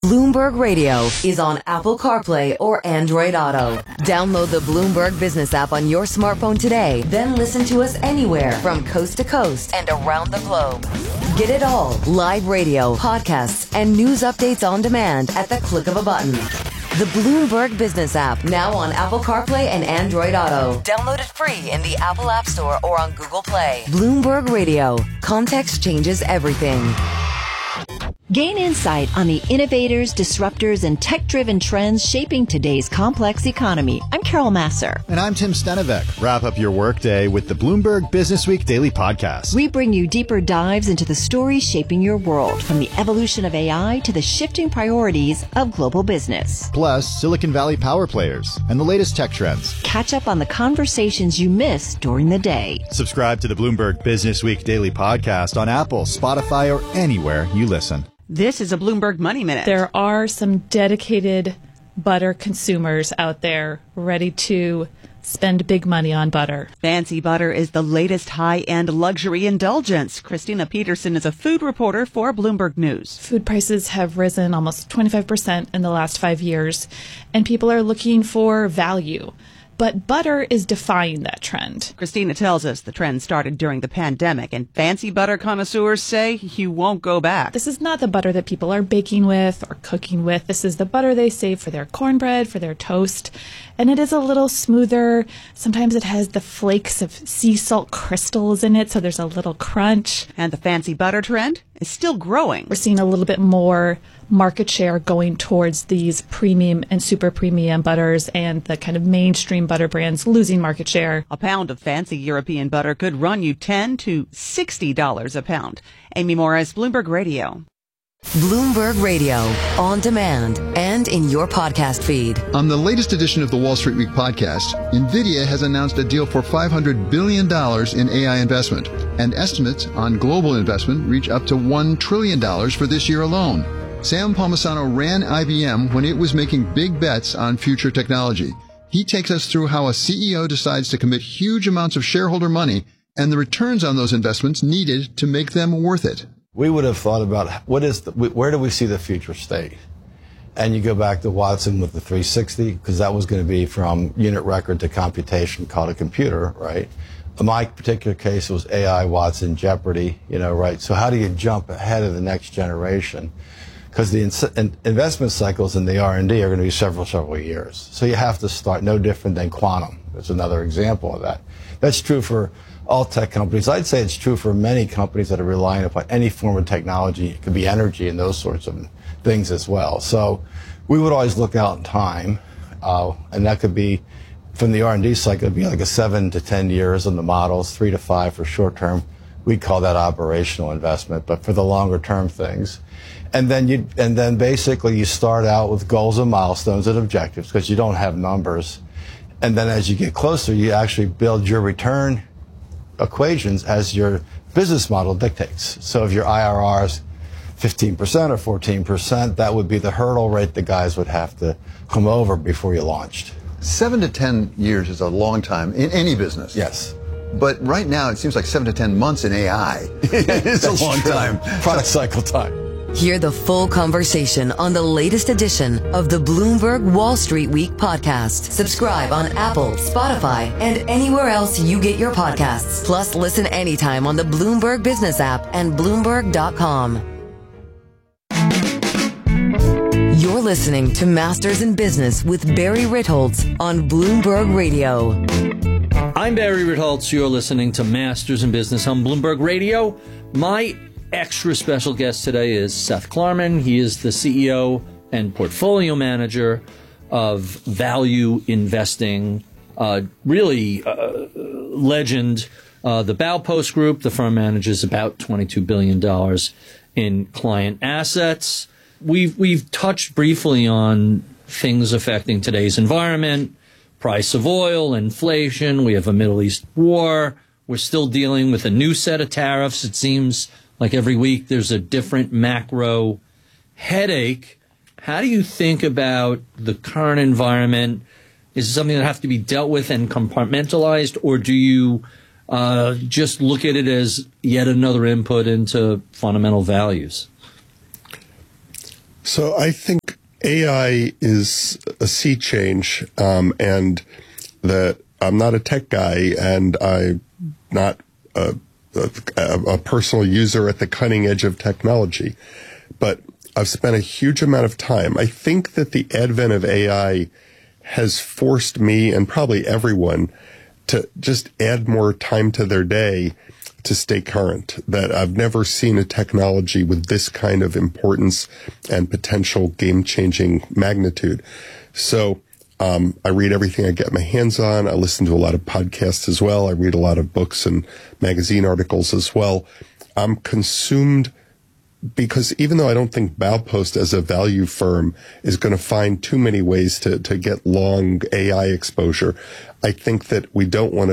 Bloomberg Radio is on Apple CarPlay or Android Auto. Download the Bloomberg Business app on your smartphone today, then listen to us anywhere from coast to coast and around the globe. Get it all, live radio, podcasts, and news updates on demand at the click of a button. The Bloomberg Business app, now on Apple CarPlay and Android Auto. Download it free in the Apple App Store or on Google Play. Bloomberg Radio. Context changes everything. Gain insight on the innovators, disruptors, and tech-driven trends shaping today's complex economy. I'm Carol Masser. And I'm Tim Stenevec. Wrap up your workday with the Bloomberg Businessweek Daily Podcast. We bring you deeper dives into the stories shaping your world, from the evolution of AI to the shifting priorities of global business. Plus, Silicon Valley power players and the latest tech trends. Catch up on the conversations you missed during the day. Subscribe to the Bloomberg Businessweek Daily Podcast on Apple, Spotify, or anywhere you listen. This is a Bloomberg Money Minute. There are some dedicated butter consumers out there ready to spend big money on butter. Fancy butter is the latest high-end luxury indulgence. Christina Peterson is a food reporter for Bloomberg News. Food prices have risen almost 25% in the last 5 years, and people are looking for value. But butter is defying that trend. Christina tells us the trend started during the pandemic, and fancy butter connoisseurs say you won't go back. This is not the butter that people are baking with or cooking with. This is the butter they save for their cornbread, for their toast. And it is a little smoother. Sometimes it has the flakes of sea salt crystals in it, so there's a little crunch. And the fancy butter trend is still growing. We're seeing a little bit more market share going towards these premium and super premium butters, and the kind of mainstream butter brands losing market share. A pound of fancy European butter could run you $10 to $60 a pound. Amy Morris, Bloomberg Radio. Bloomberg Radio, on demand and in your podcast feed. On the latest edition of the Wall Street Week podcast, NVIDIA has announced a deal for $500 billion in AI investment, and estimates on global investment reach up to $1 trillion for this year alone. Sam Palmisano ran IBM when it was making big bets on future technology. He takes us through how a CEO decides to commit huge amounts of shareholder money and the returns on those investments needed to make them worth it. We would have thought about where do we see the future state? And you go back to Watson with the 360, because that was going to be from unit record to computation called a computer, right? In my particular case, it was AI, Watson, Jeopardy, right? So how do you jump ahead of the next generation? Because the investment cycles in the R&D are going to be several years. So you have to start no different than quantum. There's another example of that. That's true for all tech companies. I'd say it's true for many companies that are relying upon any form of technology. It could be energy and those sorts of things as well. So we would always look out in time, and that could be from the R&D cycle, it'd be like a 7 to 10 years on the models, 3 to 5 for short term. We'd call that operational investment, but for the longer term things. And then basically you start out with goals and milestones and objectives, because you don't have numbers. And then as you get closer, you actually build your return equations as your business model dictates. So if your IRR is 15% or 14%, that would be the hurdle rate the guys would have to come over before you launched. 7 to 10 years is a long time in any business. Yes. But right now, it seems like 7 to 10 months in AI is a long time. Product cycle time. Hear the full conversation on the latest edition of the Bloomberg Wall Street Week podcast. Subscribe on Apple, Spotify, and anywhere else you get your podcasts. Plus, listen anytime on the Bloomberg Business app and Bloomberg.com. You're listening to Masters in Business with Barry Ritholtz on Bloomberg Radio. I'm Barry Ritholtz. You're listening to Masters in Business on Bloomberg Radio. My extra special guest today is Seth Klarman. He is the CEO and portfolio manager of Value Investing, legend. The Baupost Group, the firm manages about $22 billion in client assets. We've touched briefly on things affecting today's environment, price of oil, inflation. We have a Middle East war. We're still dealing with a new set of tariffs. It seems like every week there's a different macro headache. How do you think about the current environment? Is it something that has to be dealt with and compartmentalized, or do you just look at it as yet another input into fundamental values? So I think AI is a sea change, and that I'm not a tech guy, and I'm not a personal user at the cutting edge of technology. But I've spent a huge amount of time. I think that the advent of AI has forced me, and probably everyone, to just add more time to their day to stay current. That I've never seen a technology with this kind of importance and potential game-changing magnitude. So I read everything I get my hands on. I listen to a lot of podcasts as well. I read a lot of books and magazine articles as well. I'm consumed because even though I don't think Baupost as a value firm is going to find too many ways to get long AI exposure, I think that we don't want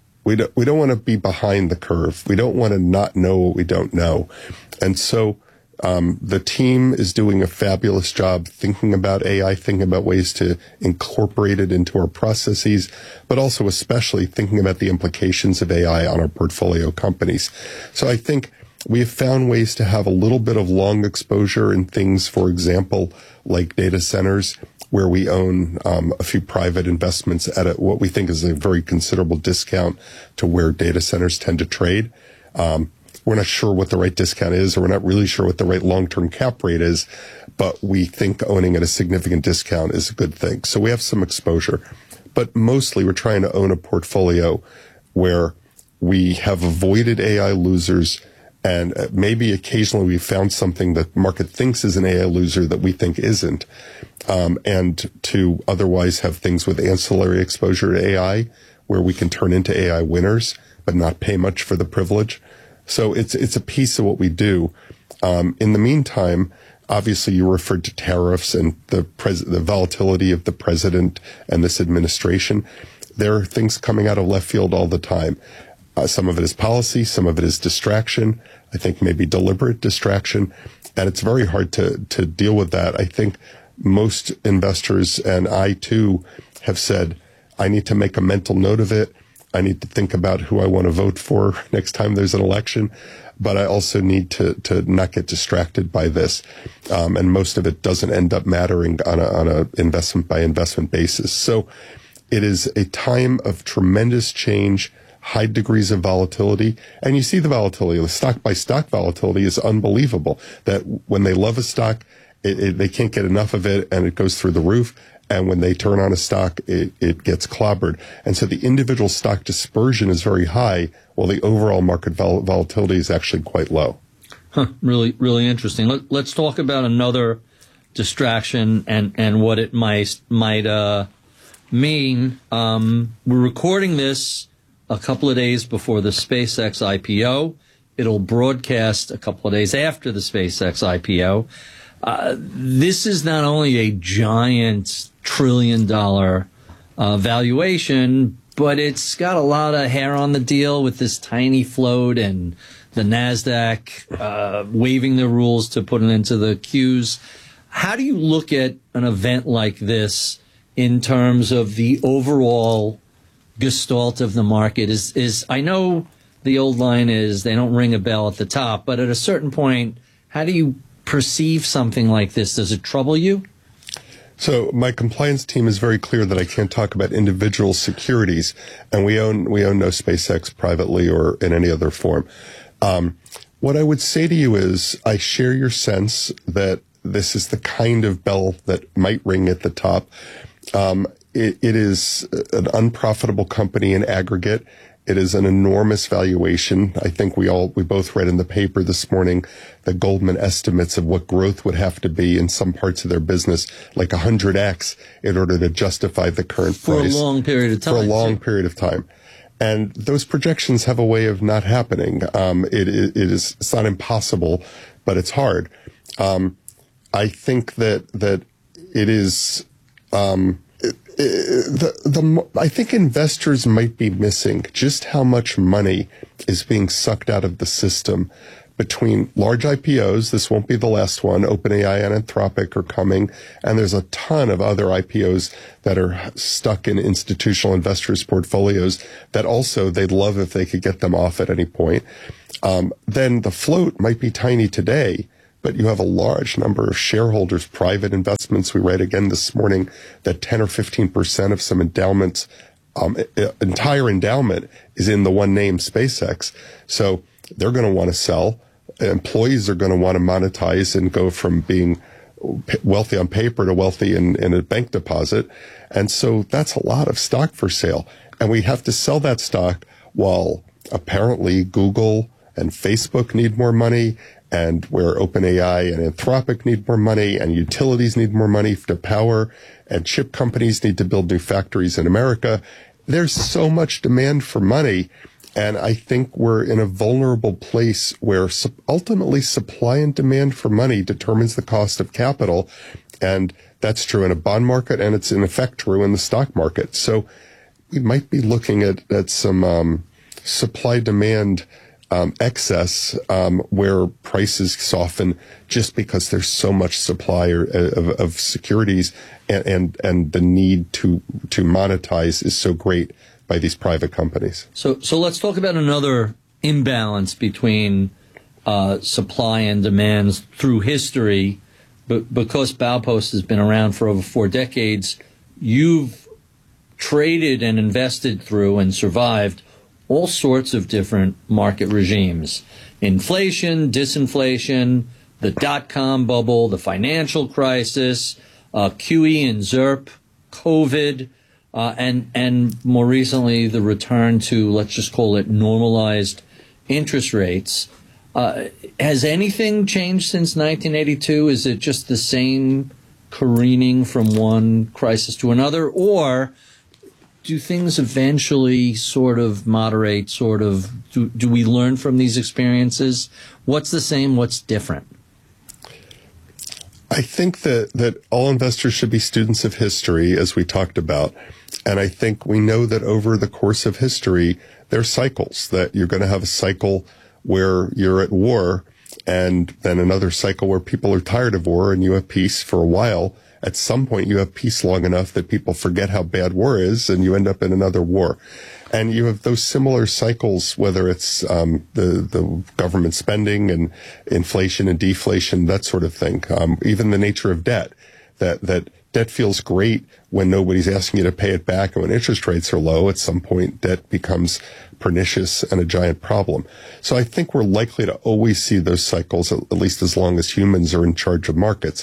to be behind the curve. We don't want to not know what we don't know. And so the team is doing a fabulous job thinking about AI, thinking about ways to incorporate it into our processes, but also especially thinking about the implications of AI on our portfolio companies. So I think we have found ways to have a little bit of long exposure in things, for example, like data centers, where we own a few private investments at what we think is a very considerable discount to where data centers tend to trade. We're not sure what the right discount is, or we're not really sure what the right long-term cap rate is, but we think owning at a significant discount is a good thing. So we have some exposure. But mostly we're trying to own a portfolio where we have avoided AI losers, and maybe occasionally we found something that market thinks is an AI loser that we think isn't, and to otherwise have things with ancillary exposure to AI where we can turn into AI winners but not pay much for the privilege. So it's a piece of what we do. In the meantime, obviously you referred to tariffs and the volatility of the president and this administration. There are things coming out of left field all the time. Some of it is policy, some of it is distraction. I think maybe deliberate distraction. And it's very hard to deal with that. I think most investors, and I too, have said, I need to make a mental note of it. I need to think about who I want to vote for next time there's an election. But I also need to not get distracted by this. And most of it doesn't end up mattering on a investment by investment basis. So it is a time of tremendous change, high degrees of volatility. And you see the volatility. The stock by stock volatility is unbelievable. That when they love a stock, they can't get enough of it and it goes through the roof. And when they turn on a stock, it gets clobbered. And so the individual stock dispersion is very high, while the overall market volatility is actually quite low. Really, really interesting. Let's talk about another distraction and what it might mean. We're recording this a couple of days before the SpaceX IPO. It'll broadcast a couple of days after the SpaceX IPO. This is not only a giant trillion-dollar valuation, but it's got a lot of hair on the deal with this tiny float and the NASDAQ waiving the rules to put it into the queues. How do you look at an event like this in terms of the overall gestalt of the market? Is I know the old line is they don't ring a bell at the top, but at a certain point, how do you perceive something like this? Does it trouble you? So my compliance team is very clear that I can't talk about individual securities, and we own no SpaceX privately or in any other form. What I would say to you is I share your sense that this is the kind of bell that might ring at the top. It is an unprofitable company in aggregate. It is an enormous valuation. I think we both read in the paper this morning the Goldman estimates of what growth would have to be in some parts of their business, like 100x, in order to justify the current price. For a long period of time. For a long period of time. And those projections have a way of not happening. It's not impossible, but it's hard. I think that it is, I think investors might be missing just how much money is being sucked out of the system between large IPOs. This won't be the last one. OpenAI and Anthropic are coming, and there's a ton of other IPOs that are stuck in institutional investors' portfolios that also they'd love if they could get them off at any point. Then the float might be tiny today, but you have a large number of shareholders, private investments. We read again this morning that 10 or 15% of some endowments, entire endowment is in the one name SpaceX. So they're going to want to sell. Employees are going to want to monetize and go from being wealthy on paper to wealthy in a bank deposit. And so that's a lot of stock for sale. And we have to sell that stock while apparently Google and Facebook need more money, and where OpenAI and Anthropic need more money, and utilities need more money to power, and chip companies need to build new factories in America. There's so much demand for money. And I think we're in a vulnerable place where ultimately supply and demand for money determines the cost of capital. And that's true in a bond market, and it's in effect true in the stock market. So we might be looking at some supply-demand excess where prices soften just because there's so much supply of securities, and the need to monetize is so great by these private companies. So let's talk about another imbalance between supply and demand through history. But because Baupost has been around for over 4 decades, you've traded and invested through and survived all sorts of different market regimes. Inflation, disinflation, the dot-com bubble, the financial crisis, QE and ZIRP, COVID, and more recently, the return to, let's just call it, normalized interest rates. Has anything changed since 1982? Is it just the same careening from one crisis to another? Or do things eventually sort of moderate, do we learn from these experiences? What's the same? What's different? I think that all investors should be students of history, as we talked about. And I think we know that over the course of history, there are cycles, that you're going to have a cycle where you're at war, and then another cycle where people are tired of war and you have peace for a while. At some point, you have peace long enough that people forget how bad war is, and you end up in another war. And you have those similar cycles, whether it's the government spending and inflation and deflation, that sort of thing. Even the nature of debt, that debt feels great when nobody's asking you to pay it back, and when interest rates are low, at some point, debt becomes pernicious and a giant problem. So I think we're likely to always see those cycles, at least as long as humans are in charge of markets.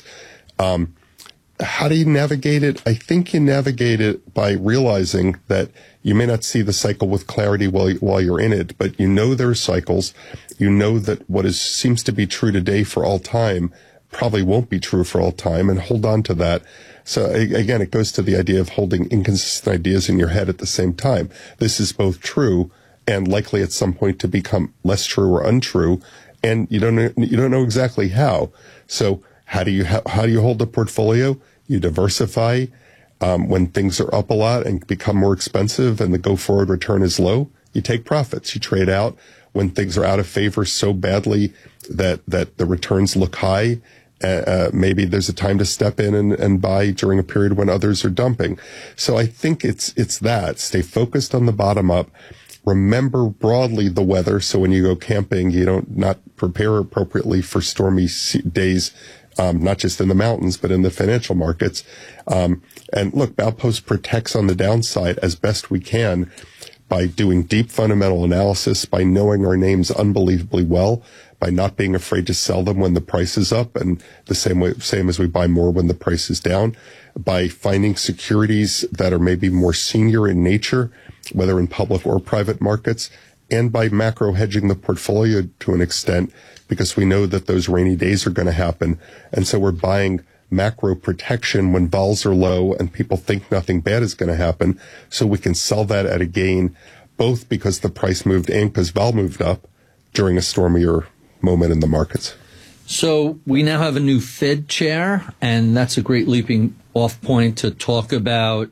How do you navigate it? I think you navigate it by realizing that you may not see the cycle with clarity while you're in it, but you know there are cycles. You know that what seems to be true today for all time probably won't be true for all time, and hold on to that. So again, it goes to the idea of holding inconsistent ideas in your head at the same time. This is both true and likely at some point to become less true or untrue, and you don't know exactly how. So how do you hold a portfolio? You diversify when things are up a lot and become more expensive and the go-forward return is low. You take profits. You trade out when things are out of favor so badly that the returns look high. Maybe there's a time to step in and buy during a period when others are dumping. So I think it's that. Stay focused on the bottom up. Remember broadly the weather, so when you go camping, you don't not prepare appropriately for stormy days, not just in the mountains, but in the financial markets. And look, Baupost protects on the downside as best we can by doing deep fundamental analysis, by knowing our names unbelievably well, by not being afraid to sell them when the price is up, and the same as we buy more when the price is down, by finding securities that are maybe more senior in nature, whether in public or private markets, and by macro hedging the portfolio to an extent, because we know that those rainy days are going to happen. And so we're buying macro protection when vols are low and people think nothing bad is going to happen, so we can sell that at a gain, both because the price moved and because vol moved up during a stormier moment in the markets. So we now have a new Fed chair, and that's a great leaping off point to talk about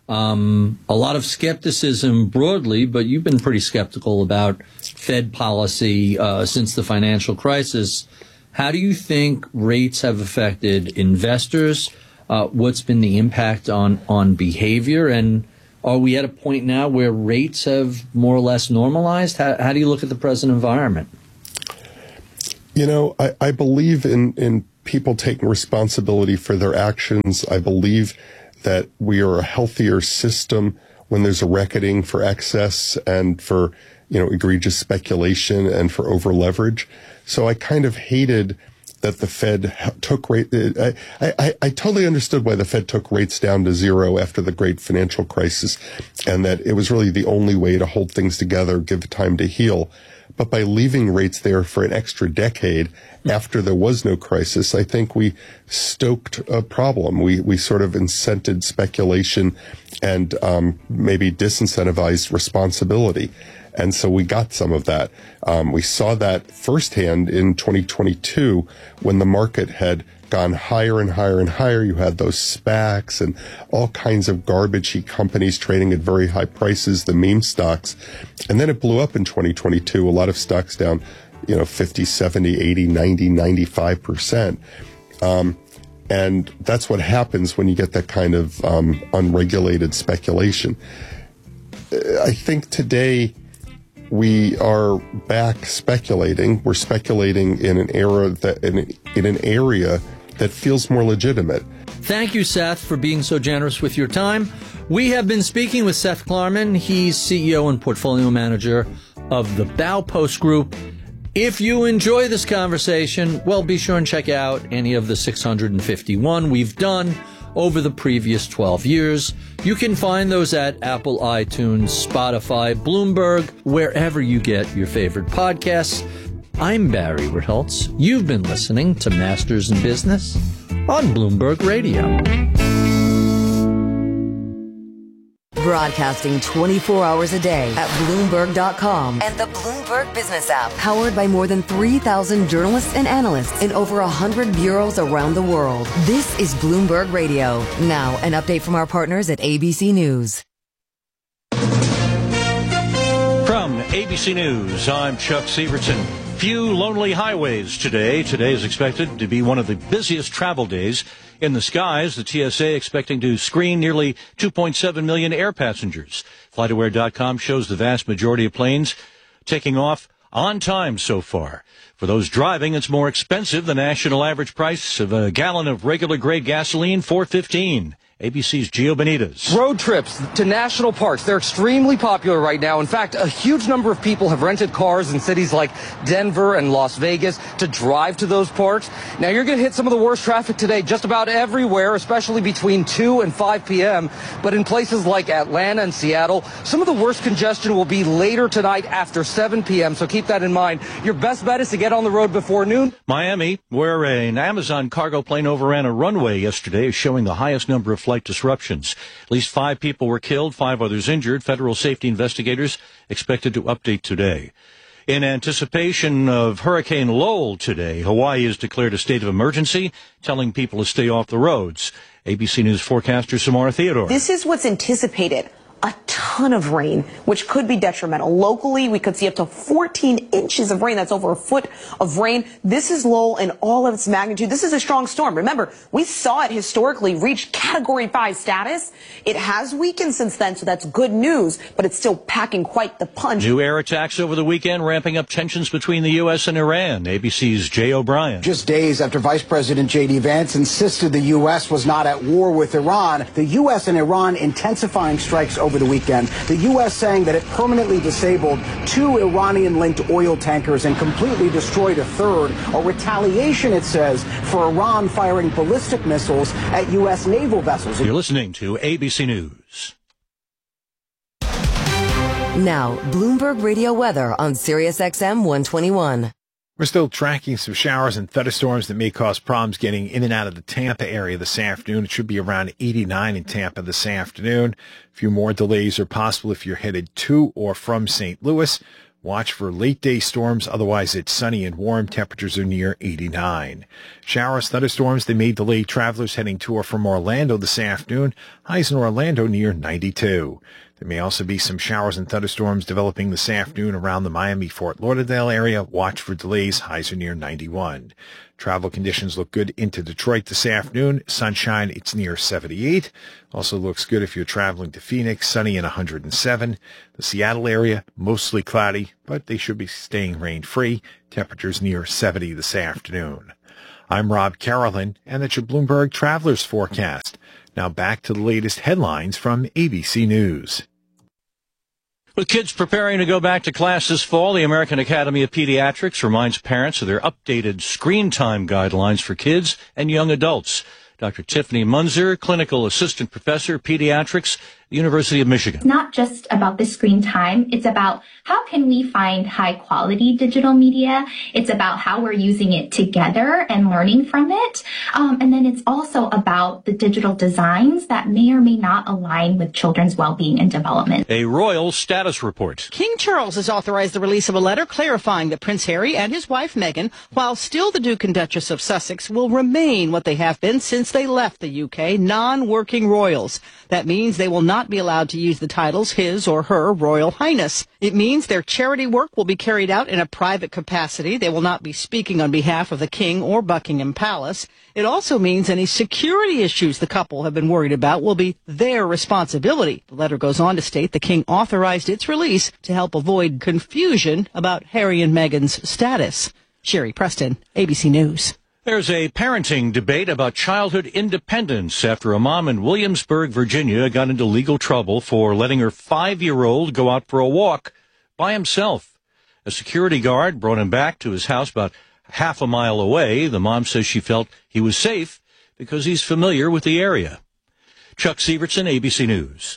a lot of skepticism broadly, but you've been pretty skeptical about Fed policy since the financial crisis. How do you think rates have affected investors? What's been the impact on behavior? And are we at a point now where rates have more or less normalized? How do you look at the present environment? You know, I believe in people taking responsibility for their actions. I believe that we are a healthier system when there's a reckoning for excess and for, egregious speculation and for over leverage. So I kind of hated that the Fed took rate. I totally understood why the Fed took rates down to zero after the great financial crisis, and that it was really the only way to hold things together, give time to heal. But by leaving rates there for an extra decade after there was no crisis, I think we stoked a problem. We sort of incented speculation and maybe disincentivized responsibility. And so we got some of that. We saw that firsthand in 2022 when the market had gone higher and higher and higher. You had those SPACs and all kinds of garbagey companies trading at very high prices, the meme stocks. And then it blew up in 2022. A lot of stocks down, 50, 70, 80, 90, 95%. And that's what happens when you get that kind of unregulated speculation. I think today we are back speculating. We're speculating in an era in an area that feels more legitimate. Thank you, Seth, for being so generous with your time. We have been speaking with Seth Klarman. He's CEO and portfolio manager of the Baupost Group. If you enjoy this conversation, well, be sure and check out any of the 651 we've done over the previous 12 years. You can find those at Apple, iTunes, Spotify, Bloomberg, wherever you get your favorite podcasts. I'm Barry Ritholtz. You've been listening to Masters in Business on Bloomberg Radio. Broadcasting 24 hours a day at Bloomberg.com and the Bloomberg Business app. Powered by more than 3,000 journalists and analysts in over 100 bureaus around the world. This is Bloomberg Radio. Now, an update from our partners at ABC News. From ABC News, I'm Chuck Severson. Few lonely highways today. Today is expected to be one of the busiest travel days in the skies. The TSA expecting to screen nearly 2.7 million air passengers. FlightAware.com shows the vast majority of planes taking off on time so far. For those driving, it's more expensive. The national average price of a gallon of regular grade gasoline, $4.15. ABC's Gio Benitez. Road trips to national parks, they're extremely popular right now. In fact, a huge number of people have rented cars in cities like Denver and Las Vegas to drive to those parks. Now, you're going to hit some of the worst traffic today just about everywhere, especially between 2 and 5 p.m. But in places like Atlanta and Seattle, some of the worst congestion will be later tonight after 7 p.m. So keep that in mind. Your best bet is to get on the road before noon. Miami, where an Amazon cargo plane overran a runway yesterday, is showing the highest number of flight disruptions. At least 5 people were killed, 5 others injured. Federal safety investigators expected to update today. In anticipation of Hurricane Lowell today, Hawaii has declared a state of emergency, telling people to stay off the roads. ABC News forecaster Samara Theodore. This is what's anticipated. A ton of rain, which could be detrimental. Locally, we could see up to 14 inches of rain. That's over a foot of rain. This is Lowell in all of its magnitude. This is a strong storm. Remember, we saw it historically reach Category 5 status. It has weakened since then, so that's good news, but it's still packing quite the punch. New air attacks over the weekend, ramping up tensions between the U.S. and Iran. ABC's Jay O'Brien. Just days after Vice President J.D. Vance insisted the U.S. was not at war with Iran, the U.S. and Iran intensifying strikes over the weekend. The U.S. saying that it permanently disabled 2 Iranian-linked oil tankers and completely destroyed a third. A retaliation, it says, for Iran firing ballistic missiles at U.S. naval vessels. You're listening to ABC News. Now, Bloomberg Radio weather on SiriusXM 121. We're still tracking some showers and thunderstorms that may cause problems getting in and out of the Tampa area this afternoon. It should be around 89 in Tampa this afternoon. A few more delays are possible if you're headed to or from St. Louis. Watch for late-day storms. Otherwise, it's sunny and warm. Temperatures are near 89. Showers, thunderstorms, they may delay travelers heading to or from Orlando this afternoon. Highs in Orlando near 92. There may also be some showers and thunderstorms developing this afternoon around the Miami-Fort Lauderdale area. Watch for delays. Highs are near 91. Travel conditions look good into Detroit this afternoon. Sunshine, it's near 78. Also looks good if you're traveling to Phoenix. Sunny and 107. The Seattle area, mostly cloudy, but they should be staying rain-free. Temperatures near 70 this afternoon. I'm Rob Carolyn, and that's your Bloomberg Travelers Forecast. Now back to the latest headlines from ABC News. With kids preparing to go back to class this fall, the American Academy of Pediatrics reminds parents of their updated screen time guidelines for kids and young adults. Dr. Tiffany Munzer, Clinical Assistant Professor, Pediatrics, University of Michigan. It's not just about the screen time. It's about how can we find high quality digital media. It's about how we're using it together and learning from it. And then it's also about the digital designs that may or may not align with children's well-being and development. A royal status report. King Charles has authorized the release of a letter clarifying that Prince Harry and his wife Meghan, while still the Duke and Duchess of Sussex, will remain what they have been since they left the UK, non-working royals. That means they will not be allowed to use the titles His or Her Royal Highness. It means their charity work will be carried out in a private capacity. They will not be speaking on behalf of the King or Buckingham Palace. It also means any security issues the couple have been worried about will be their responsibility. The letter goes on to state the King authorized its release to help avoid confusion about Harry and Meghan's status. Sherry Preston, ABC News. There's a parenting debate about childhood independence after a mom in Williamsburg, Virginia, got into legal trouble for letting her 5-year-old go out for a walk by himself. A security guard brought him back to his house about half a mile away. The mom says she felt he was safe because he's familiar with the area. Chuck Severson, ABC News.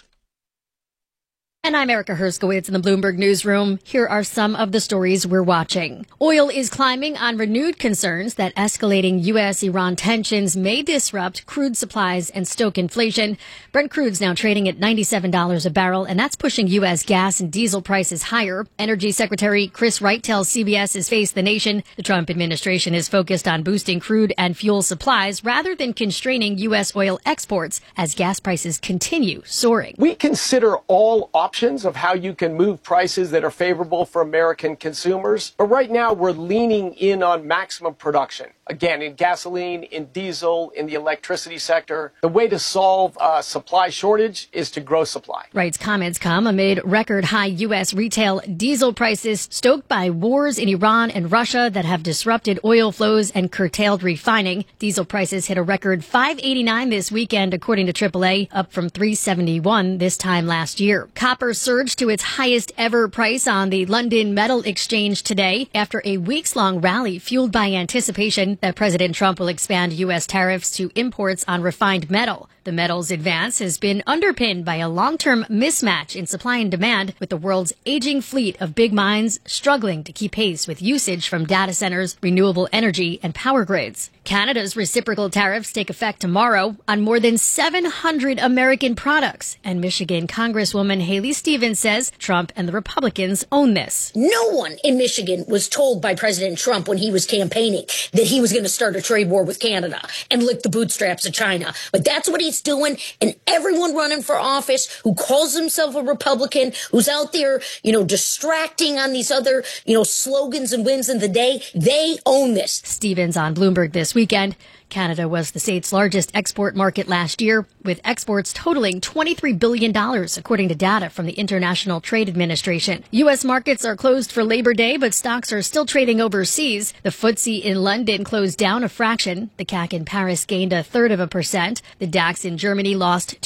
And I'm Erica Herskowitz in the Bloomberg Newsroom. Here are some of the stories we're watching. Oil is climbing on renewed concerns that escalating U.S.-Iran tensions may disrupt crude supplies and stoke inflation. Brent crude's now trading at $97 a barrel, and that's pushing U.S. gas and diesel prices higher. Energy Secretary Chris Wright tells CBS his Face the Nation the Trump administration is focused on boosting crude and fuel supplies rather than constraining U.S. oil exports as gas prices continue soaring. We consider all options of how you can move prices that are favorable for American consumers. But right now, we're leaning in on maximum production. Again, in gasoline, in diesel, in the electricity sector. The way to solve supply shortage is to grow supply. Wright's comments come amid record high U.S. retail diesel prices stoked by wars in Iran and Russia that have disrupted oil flows and curtailed refining. Diesel prices hit a record $5.89 this weekend, according to AAA, up from $3.71 this time last year. Copper surged to its highest ever price on the London Metal Exchange today after a weeks-long rally fueled by anticipation that President Trump will expand U.S. tariffs to imports on refined metal. The metal's advance has been underpinned by a long-term mismatch in supply and demand, with the world's aging fleet of big mines struggling to keep pace with usage from data centers, renewable energy, and power grids. Canada's reciprocal tariffs take effect tomorrow on more than 700 American products, and Michigan Congresswoman Haley Stevens says Trump and the Republicans own this. No one in Michigan was told by President Trump when he was campaigning that he was going to start a trade war with Canada and lick the bootstraps of China. But that's what he's doing, and everyone running for office who calls himself a Republican, who's out there, distracting on these other, slogans and wins in the day, they own this. Stevens on Bloomberg this weekend. Canada was the state's largest export market last year, with exports totaling $23 billion, according to data from the International Trade Administration. U.S. markets are closed for Labor Day, but stocks are still trading overseas. The FTSE in London closed down a fraction. The CAC in Paris gained 1/3%. The DAX in Germany lost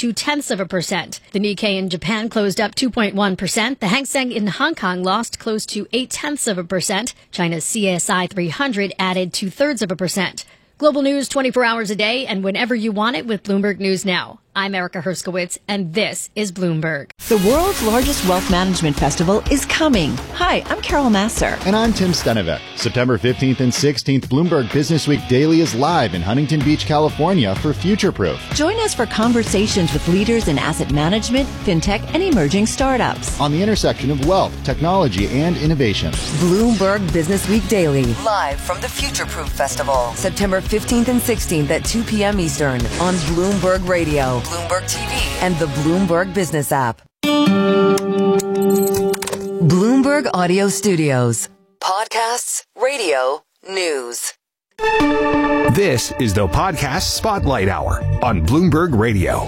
0.2%. The Nikkei in Japan closed up 2.1%. The Hang Seng in Hong Kong lost close to 0.8%. China's CSI 300 added 0.2%. Global news 24 hours a day and whenever you want it with Bloomberg News Now. I'm Erica Herskowitz, and this is Bloomberg. The world's largest wealth management festival is coming. Hi, I'm Carol Masser. And I'm Tim Stenevec. September 15th and 16th, Bloomberg Business Week Daily is live in Huntington Beach, California for Future Proof. Join us for conversations with leaders in asset management, fintech, and emerging startups. On the intersection of wealth, technology, and innovation. Bloomberg Business Week Daily, live from the Future Proof Festival, September 15th and 16th at 2 p.m. Eastern on Bloomberg Radio, Bloomberg TV, and the Bloomberg Business app. Bloomberg Audio Studios. Podcasts, radio, news. This is the Podcast Spotlight Hour on Bloomberg Radio.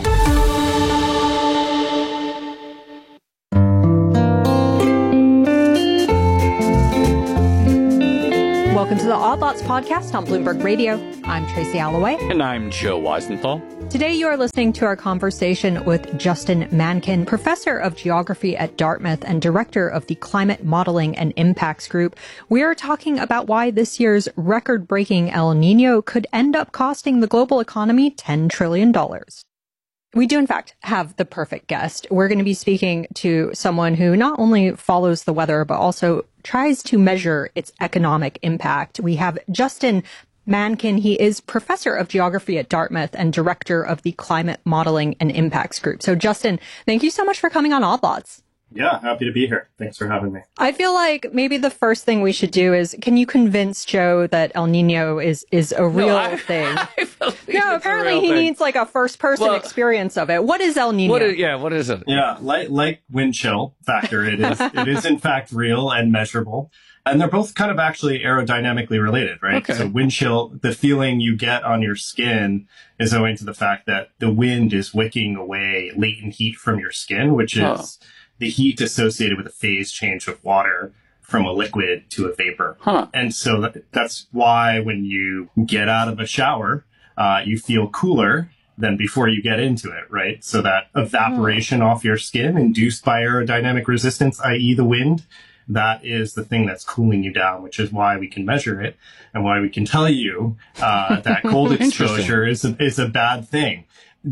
Welcome to the Odd Lots podcast on Bloomberg Radio. I'm Tracy Alloway. And I'm Joe Weisenthal. Today you are listening to our conversation with Justin Mankin, professor of geography at Dartmouth and director of the Climate Modeling and Impacts Group. We are talking about why this year's record-breaking El Nino could end up costing the global economy $10 trillion. We do, in fact, have the perfect guest. We're going to be speaking to someone who not only follows the weather, but also tries to measure its economic impact. We have Justin Mankin. He is professor of geography at Dartmouth and director of the Climate Modeling and Impacts Group. So, Justin, thank you so much for coming on Odd Lots. Yeah, happy to be here. Thanks for having me. I feel like maybe the first thing we should do is, can you convince Joe that El Nino is a real thing? No, apparently he needs like a first-person experience of it. What is El Nino? What is it? Yeah, like wind chill factor, it is in fact real and measurable. And they're both kind of actually aerodynamically related, right? Okay. So wind chill, the feeling you get on your skin is owing to the fact that the wind is wicking away latent heat from your skin, which is the heat associated with a phase change of water from a liquid to a vapor. And so that's why when you get out of a shower, you feel cooler than before you get into it, right? So that evaporation off your skin induced by aerodynamic resistance, i.e. the wind, that is the thing that's cooling you down, which is why we can measure it and why we can tell you that cold exposure is a bad thing.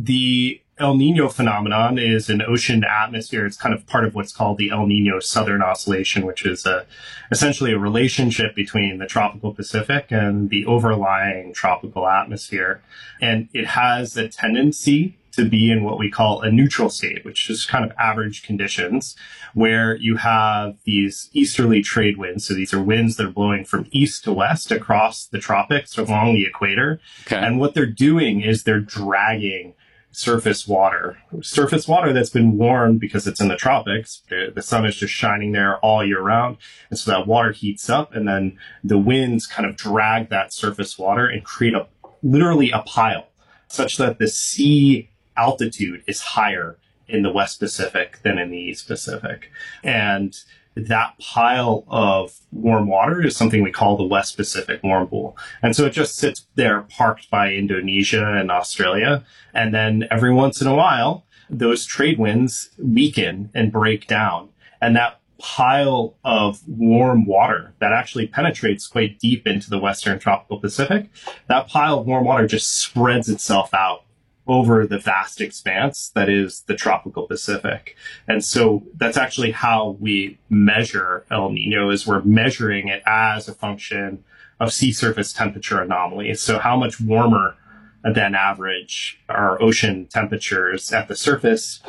The El Nino phenomenon is an ocean atmosphere. It's kind of part of what's called the El Nino Southern Oscillation, which is essentially a relationship between the tropical Pacific and the overlying tropical atmosphere. And it has a tendency to be in what we call a neutral state, which is kind of average conditions, where you have these easterly trade winds. So these are winds that are blowing from east to west across the tropics along the equator. Okay. And what they're doing is they're dragging surface water that's been warmed because it's in the tropics. The sun is just shining there all year round. And so that water heats up, and then the winds kind of drag that surface water and create literally a pile, such that the sea altitude is higher in the West Pacific than in the East Pacific. And that pile of warm water is something we call the West Pacific warm pool. And so it just sits there parked by Indonesia and Australia. And then every once in a while, those trade winds weaken and break down. And that pile of warm water that actually penetrates quite deep into the Western tropical Pacific, that pile of warm water just spreads itself out over the vast expanse that is the tropical Pacific. And so that's actually how we measure El Nino, is we're measuring it as a function of sea surface temperature anomalies. So how much warmer than average are ocean temperatures at the surface,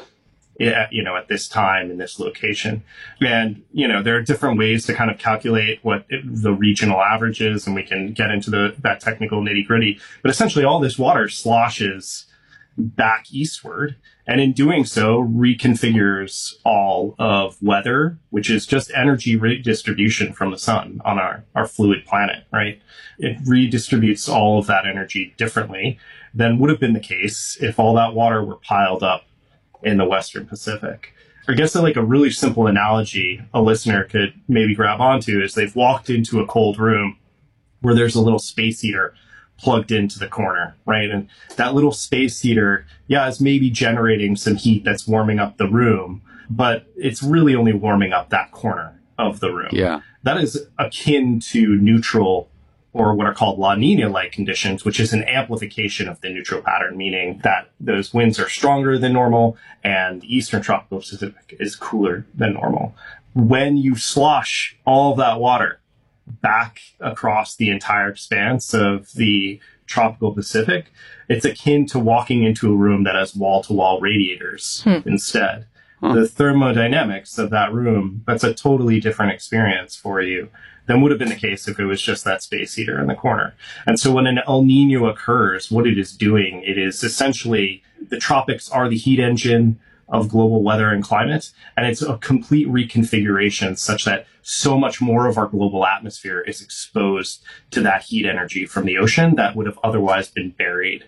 at this time in this location. And, there are different ways to kind of calculate what the regional average is, and we can get into that technical nitty gritty. But essentially all this water sloshes back eastward, and in doing so reconfigures all of weather, which is just energy redistribution from the sun on our fluid planet, right? It redistributes all of that energy differently than would have been the case if all that water were piled up in the Western Pacific. I guess like a really simple analogy a listener could maybe grab onto is they've walked into a cold room where there's a little space heater plugged into the corner, right? And that little space heater, is maybe generating some heat that's warming up the room, but it's really only warming up that corner of the room. Yeah. That is akin to neutral, or what are called La Nina-like conditions, which is an amplification of the neutral pattern, meaning that those winds are stronger than normal and the Eastern Tropical Pacific is cooler than normal. When you slosh all of that water back across the entire expanse of the tropical Pacific, it's akin to walking into a room that has wall-to-wall radiators instead. The thermodynamics of that room, that's a totally different experience for you than would have been the case if it was just that space heater in the corner. And so when an El Nino occurs, what it is doing, it is essentially the tropics are the heat engine, of global weather and climate. And it's a complete reconfiguration such that so much more of our global atmosphere is exposed to that heat energy from the ocean that would have otherwise been buried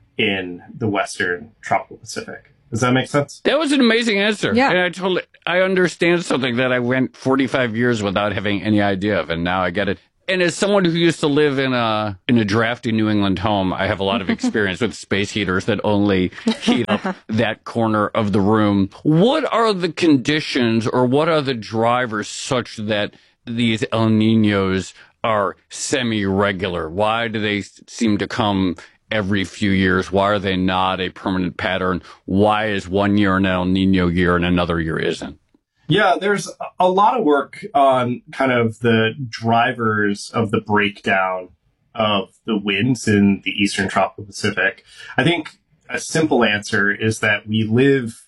in the Western tropical Pacific. Does that make sense? That was an amazing answer. Yeah. And I understand something that I went 45 years without having any idea of, and now I get it. And as someone who used to live in a drafty New England home, I have a lot of experience with space heaters that only heat up that corner of the room. What are the conditions or what are the drivers such that these El Niños are semi-regular? Why do they seem to come every few years? Why are they not a permanent pattern? Why is one year an El Niño year and another year isn't? Yeah, there's a lot of work on kind of the drivers of the breakdown of the winds in the Eastern Tropical Pacific. I think a simple answer is that we live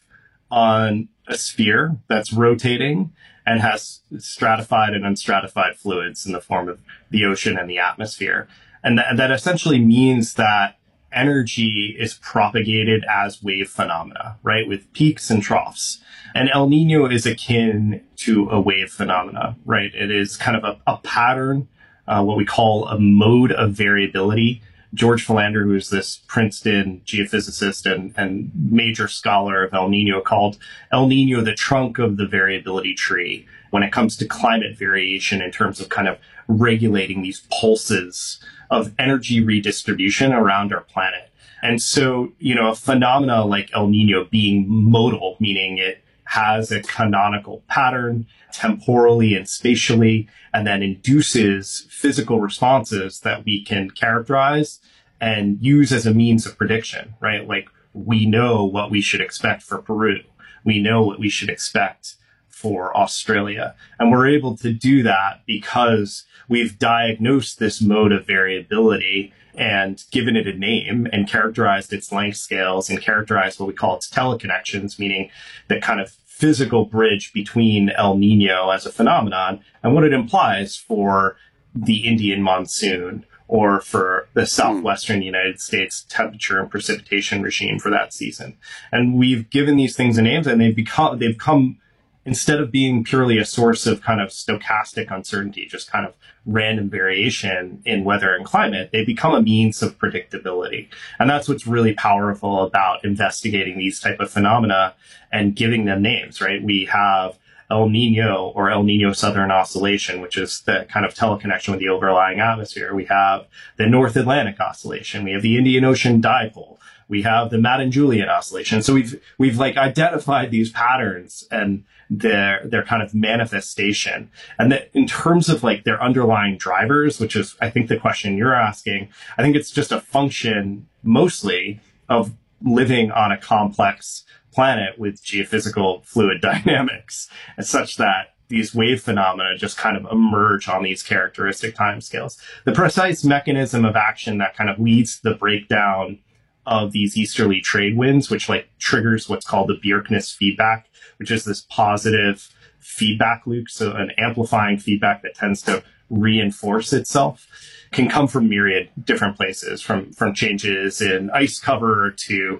on a sphere that's rotating and has stratified and unstratified fluids in the form of the ocean and the atmosphere. And that essentially means that energy is propagated as wave phenomena, right? With peaks and troughs. And El Niño is akin to a wave phenomena, right? It is kind of a pattern, what we call a mode of variability. George Philander, who is this Princeton geophysicist and major scholar of El Niño, called El Niño the trunk of the variability tree when it comes to climate variation in terms of kind of regulating these pulses of energy redistribution around our planet. And so, a phenomena like El Niño being modal, meaning it has a canonical pattern temporally and spatially, and then induces physical responses that we can characterize and use as a means of prediction, right? Like we know what we should expect for Peru. We know what we should expect for Australia. And we're able to do that because we've diagnosed this mode of variability and given it a name and characterized its length scales and characterized what we call its teleconnections, meaning the kind of physical bridge between El Niño as a phenomenon and what it implies for the Indian monsoon or for the southwestern United States temperature and precipitation regime for that season. And we've given these things a name, and they've become instead of being purely a source of kind of stochastic uncertainty, just kind of random variation in weather and climate, they become a means of predictability. And that's what's really powerful about investigating these type of phenomena and giving them names, right? We have El Niño or El Niño Southern Oscillation, which is the kind of teleconnection with the overlying atmosphere. We have the North Atlantic Oscillation. We have the Indian Ocean Dipole. We have the Madden-Julian Oscillation. So we've like identified these patterns and their kind of manifestation. And that in terms of like their underlying drivers, which is, I think, the question you're asking, I think it's just a function mostly of living on a complex planet with geophysical fluid dynamics, and such that these wave phenomena just kind of emerge on these characteristic timescales. The precise mechanism of action that kind of leads to the breakdown of these easterly trade winds, which like triggers what's called the Bjerknes feedback, which is this positive feedback loop. So an amplifying feedback that tends to reinforce itself, can come from myriad different places, from changes in ice cover to,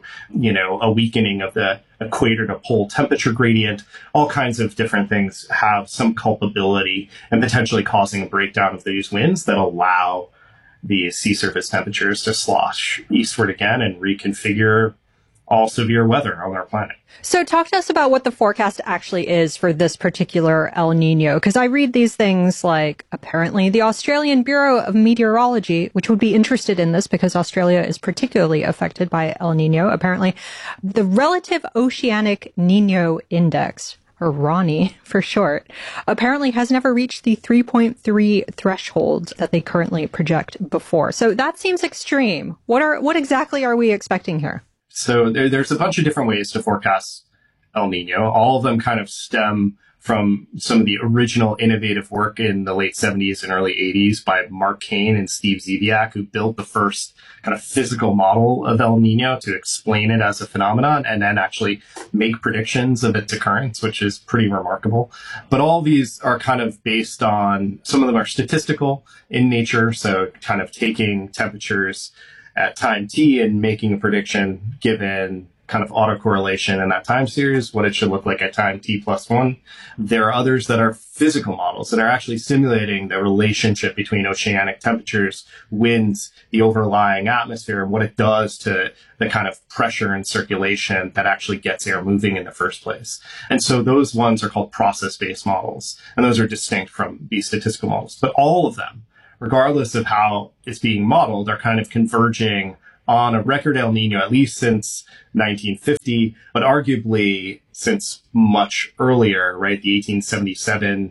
a weakening of the equator to pole temperature gradient. All kinds of different things have some culpability and potentially causing a breakdown of these winds that allow the sea surface temperatures to slosh eastward again and reconfigure all severe weather on our planet. So talk to us about what the forecast actually is for this particular El Niño, because I read these things like apparently the Australian Bureau of Meteorology, which would be interested in this because Australia is particularly affected by El Niño, apparently the Relative Oceanic Niño Index, or RONI for short, apparently has never reached the 3.3 threshold that they currently project before. So that seems extreme. What exactly are we expecting here? So there's a bunch of different ways to forecast El Niño. All of them kind of stem from some of the original innovative work in the late 70s and early 80s by Mark Kane and Steve Ziviak, who built the first kind of physical model of El Niño to explain it as a phenomenon and then actually make predictions of its occurrence, which is pretty remarkable. But all these are kind of based on, some of them are statistical in nature, so kind of taking temperatures at time t and making a prediction given kind of autocorrelation in that time series, what it should look like at time t+1. There are others that are physical models that are actually simulating the relationship between oceanic temperatures, winds, the overlying atmosphere, and what it does to the kind of pressure and circulation that actually gets air moving in the first place. And so those ones are called process-based models, and those are distinct from these statistical models. But all of them, regardless of how it's being modeled, are kind of converging on a record El Nino, at least since 1950, but arguably since much earlier, right? The 1877,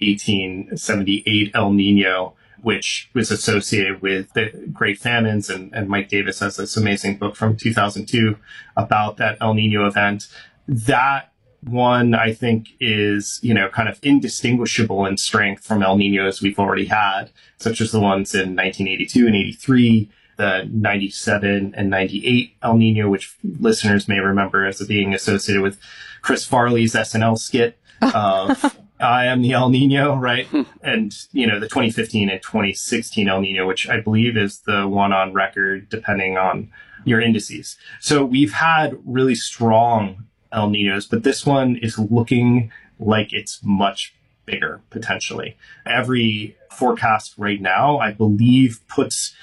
1878 El Nino, which was associated with the Great Famines. And Mike Davis has this amazing book from 2002 about that El Nino event. That one, I think, is, kind of indistinguishable in strength from El Ninos we've already had, such as the ones in 1982 and 83, the 97 and 98 El Nino, which listeners may remember as being associated with Chris Farley's SNL skit of I am the El Nino, right? And, the 2015 and 2016 El Nino, which I believe is the one on record, depending on your indices. So we've had really strong El Ninos, but this one is looking like it's much bigger, potentially. Every forecast right now, I believe, puts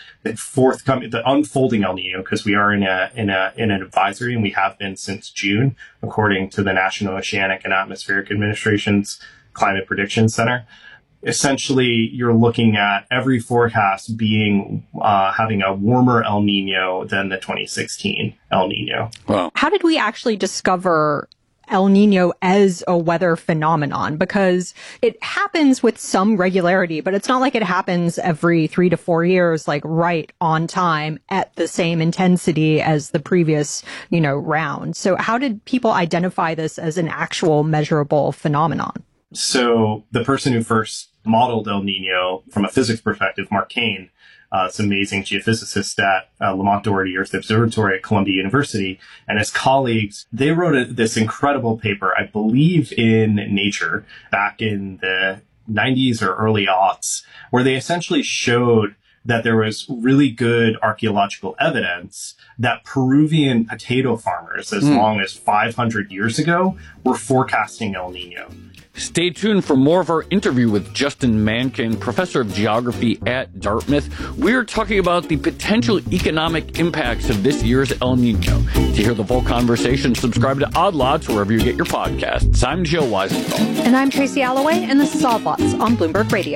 the unfolding El Nino, because we are in an advisory, and we have been since June, according to the National Oceanic and Atmospheric Administration's Climate Prediction Center. Essentially, you're looking at every forecast being having a warmer El Nino than the 2016 El Nino. Wow. How did we actually discover El Nino as a weather phenomenon? Because it happens with some regularity, but it's not like it happens every 3 to 4 years, like right on time at the same intensity as the previous, round. So how did people identify this as an actual measurable phenomenon? So the person who first modeled El Nino from a physics perspective, Mark Kane, this amazing geophysicist at Lamont Doherty Earth Observatory at Columbia University, and his colleagues, they wrote this incredible paper, I believe in Nature, back in the 90s or early aughts, where they essentially showed that there was really good archaeological evidence that Peruvian potato farmers, as long as 500 years ago, were forecasting El Nino. Stay tuned for more of our interview with Justin Mankin, professor of geography at Dartmouth. We're talking about the potential economic impacts of this year's El Nino. To hear the full conversation, subscribe to Odd Lots wherever you get your podcasts. I'm Joe Weisenthal. And I'm Tracy Alloway, and this is Odd Lots on Bloomberg Radio.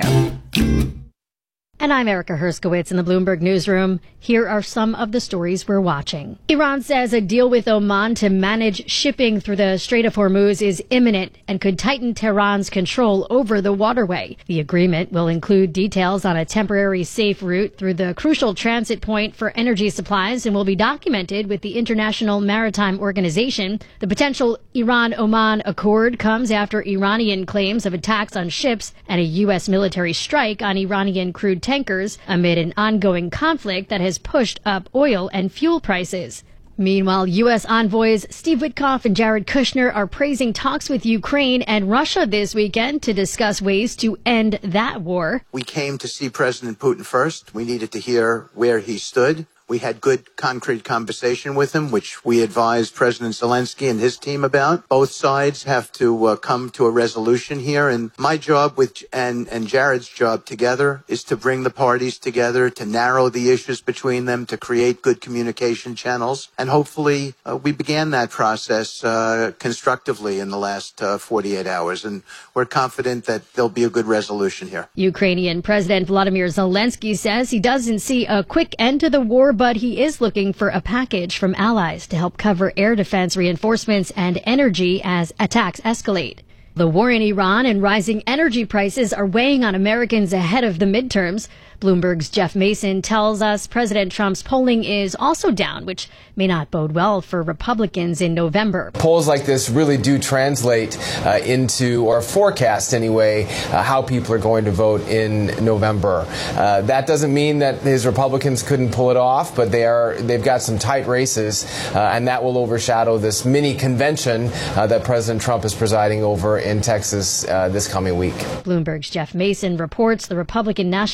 And I'm Erica Herskowitz in the Bloomberg Newsroom. Here are some of the stories we're watching. Iran says a deal with Oman to manage shipping through the Strait of Hormuz is imminent and could tighten Tehran's control over the waterway. The agreement will include details on a temporary safe route through the crucial transit point for energy supplies and will be documented with the International Maritime Organization. The potential Iran-Oman accord comes after Iranian claims of attacks on ships and a U.S. military strike on Iranian crude tankers amid an ongoing conflict that has pushed up oil and fuel prices. Meanwhile, U.S. envoys Steve Witkoff and Jared Kushner are praising talks with Ukraine and Russia this weekend to discuss ways to end that war. We came to see President Putin first. We needed to hear where he stood. We had good, concrete conversation with him, which we advised President Zelensky and his team about. Both sides have to come to a resolution here. And my job and Jared's job together is to bring the parties together, to narrow the issues between them, to create good communication channels. And hopefully we began that process constructively in the last 48 hours. And we're confident that there'll be a good resolution here. Ukrainian President Volodymyr Zelensky says he doesn't see a quick end to the war, but he is looking for a package from allies to help cover air defense reinforcements and energy as attacks escalate. The war in Iran and rising energy prices are weighing on Americans ahead of the midterms. Bloomberg's Jeff Mason tells us President Trump's polling is also down, which may not bode well for Republicans in November. Polls like this really do translate into, or forecast anyway, how people are going to vote in November. That doesn't mean that his Republicans couldn't pull it off, but they've got some tight races, and that will overshadow this mini convention that President Trump is presiding over in Texas this coming week. Bloomberg's Jeff Mason reports the Republican National Committee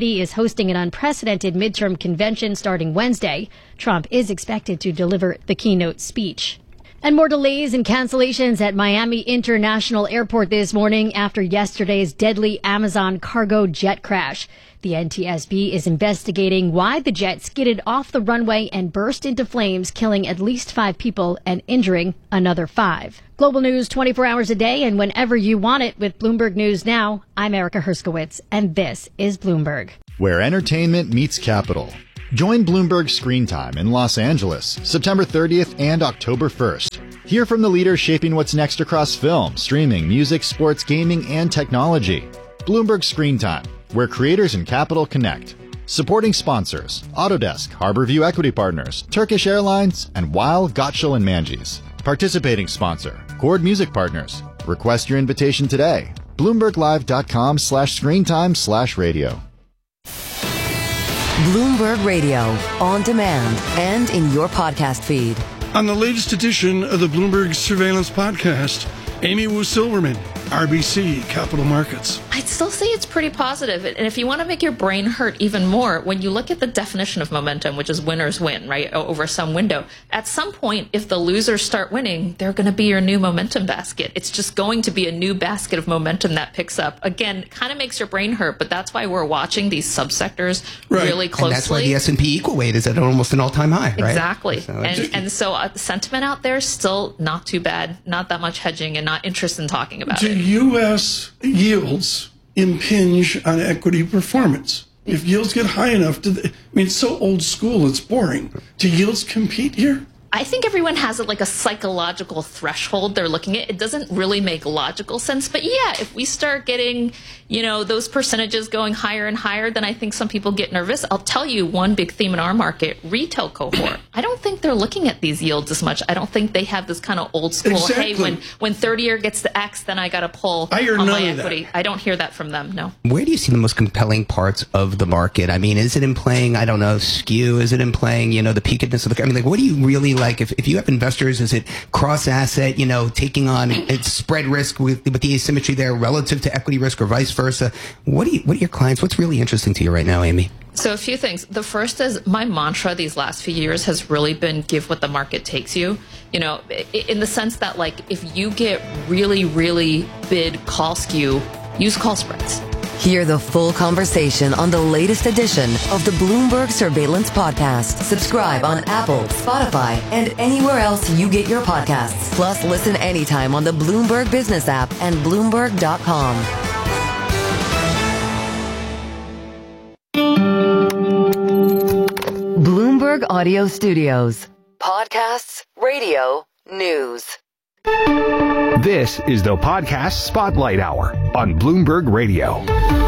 party is hosting an unprecedented midterm convention starting Wednesday. Trump is expected to deliver the keynote speech. And more delays and cancellations at Miami International Airport this morning after yesterday's deadly Amazon cargo jet crash. The NTSB is investigating why the jet skidded off the runway and burst into flames, killing at least 5 people and injuring another 5. Global news 24 hours a day and whenever you want it with Bloomberg News Now. I'm Erica Herskowitz, and this is Bloomberg. Where entertainment meets capital. Join Bloomberg Screen Time in Los Angeles, September 30th and October 1st. Hear from the leaders shaping what's next across film, streaming, music, sports, gaming, and technology. Bloomberg Screen Time, where creators and capital connect. Supporting sponsors, Autodesk, Harborview Equity Partners, Turkish Airlines, and Weil, Gottschall & Manges. Participating sponsor, Chord Music Partners. Request your invitation today. BloombergLive.com/screentime/radio. Bloomberg Radio, on demand and in your podcast feed. On the latest edition of the Bloomberg Surveillance Podcast, Amy Wu Silverman, RBC Capital Markets. I'd still say it's pretty positive. And if you want to make your brain hurt even more, when you look at the definition of momentum, which is winners win, right, over some window, at some point, if the losers start winning, they're going to be your new momentum basket. It's just going to be a new basket of momentum that picks up. Again, kind of makes your brain hurt, but that's why we're watching these subsectors really closely. And that's why the S&P equal weight is at almost an all-time high, right? Exactly. So the sentiment out there is still not too bad, not that much hedging, and not interested in talking about it. Do U.S. yields impinge on equity performance? If yields get high enough, it's so old school, it's boring. Do yields compete here? I think everyone has like a psychological threshold they're looking at. It doesn't really make logical sense. But yeah, if we start getting, those percentages going higher and higher, then I think some people get nervous. I'll tell you one big theme in our market, retail cohort. I don't think they're looking at these yields as much. I don't think they have this kind of old school, hey, when 30-year gets to X, then I got to pull on my equity. I don't hear that from them, no. Where do you see the most compelling parts of the market? I mean, is it in playing, skew? Is it in playing, the peakedness of the... what do you really like? If you have investors, is it cross-asset, taking on its spread risk with the asymmetry there relative to equity risk or vice versa? What are your clients, what's really interesting to you right now, Amy? So a few things. The first is my mantra these last few years has really been give what the market takes you. In the sense that if you get really, really bid call skew, use call spreads. Hear the full conversation on the latest edition of the Bloomberg Surveillance Podcast. Subscribe on Apple, Spotify, and anywhere else you get your podcasts. Plus, listen anytime on the Bloomberg Business app and Bloomberg.com. Bloomberg Audio Studios. Podcasts, radio, news. This is the Podcast Spotlight Hour on Bloomberg Radio.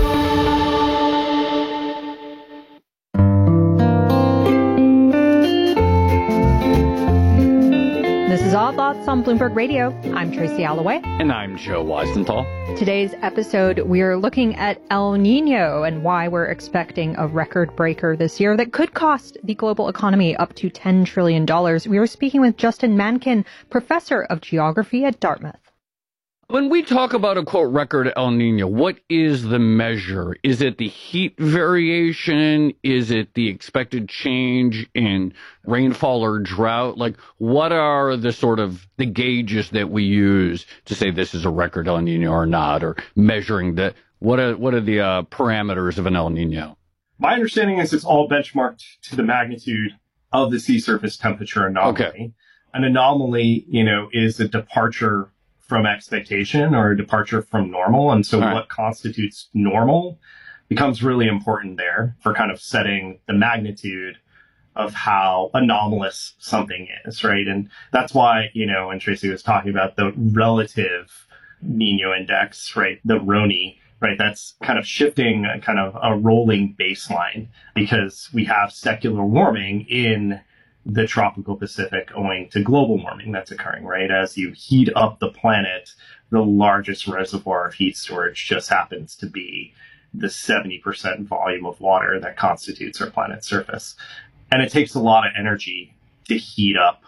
This is Odd Lots on Bloomberg Radio. I'm Tracy Alloway. And I'm Joe Weisenthal. Today's episode, we are looking at El Nino and why we're expecting a record breaker this year that could cost the global economy up to $10 trillion. We are speaking with Justin Mankin, professor of geography at Dartmouth. When we talk about a, quote, record El Nino, what is the measure? Is it the heat variation? Is it the expected change in rainfall or drought? What are the sort of the gauges that we use to say this is a record El Nino or not, or measuring that? What are the parameters of an El Nino? My understanding is it's all benchmarked to the magnitude of the sea surface temperature anomaly. Okay. An anomaly, is a departure from expectation or a departure from normal. And so what constitutes normal becomes really important there for kind of setting the magnitude of how anomalous something is, right? And that's why, when Tracy was talking about the relative Nino index, right, the RONI, right, that's kind of shifting a kind of a rolling baseline because we have secular warming in the tropical Pacific owing to global warming that's occurring, right? As you heat up the planet, the largest reservoir of heat storage just happens to be the 70% volume of water that constitutes our planet's surface. And it takes a lot of energy to heat up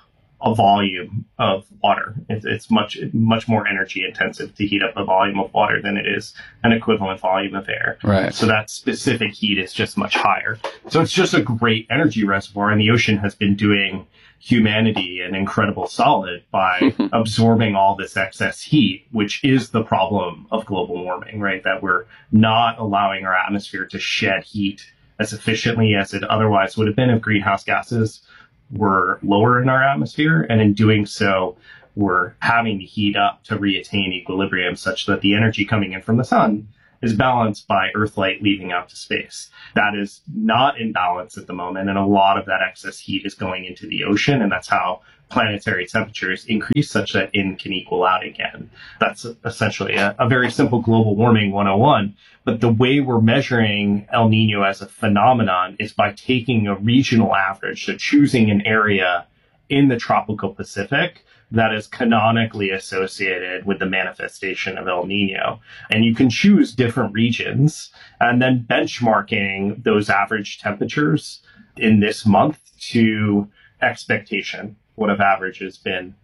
a volume of water. It's much more energy intensive to heat up a volume of water than it is an equivalent volume of air. Right. So that specific heat is just much higher. So it's just a great energy reservoir, and the ocean has been doing humanity an incredible solid by absorbing all this excess heat, which is the problem of global warming, right? That we're not allowing our atmosphere to shed heat as efficiently as it otherwise would have been if greenhouse gases were lower in our atmosphere. And in doing so, we're having to heat up to reattain equilibrium such that the energy coming in from the sun is balanced by Earth light leaving out to space. That is not in balance at the moment, and a lot of that excess heat is going into the ocean, and that's how planetary temperatures increase such that it can equal out again. That's essentially a very simple global warming 101. But the way we're measuring El Nino as a phenomenon is by taking a regional average, so choosing an area in the tropical Pacific that is canonically associated with the manifestation of El Nino. And you can choose different regions and then benchmarking those average temperatures in this month to expectation, what have averages been